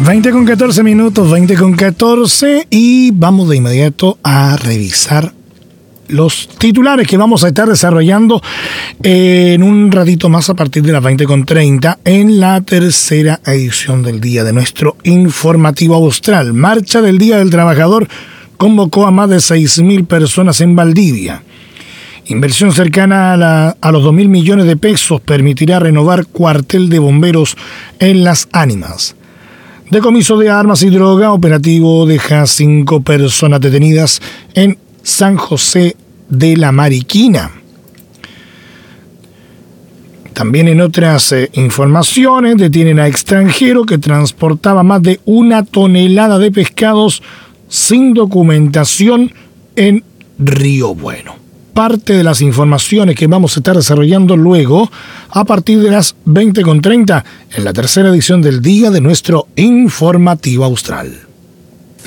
20:14, 20:14, y vamos de inmediato a revisar los titulares que vamos a estar desarrollando en un ratito más a partir de las 20:30 en la tercera edición del día de nuestro informativo austral. Marcha del Día del Trabajador convocó a más de 6.000 personas en Valdivia. Inversión cercana a los 2.000 millones de pesos permitirá renovar cuartel de bomberos en Las Ánimas. Decomiso de armas y droga operativo deja 5 personas detenidas en San José de la Mariquina. También en otras informaciones, detienen a extranjero que transportaba más de 1 tonelada de pescados sin documentación en Río Bueno. Parte de las informaciones que vamos a estar desarrollando luego a partir de las 20:30 en la tercera edición del día de nuestro informativo austral.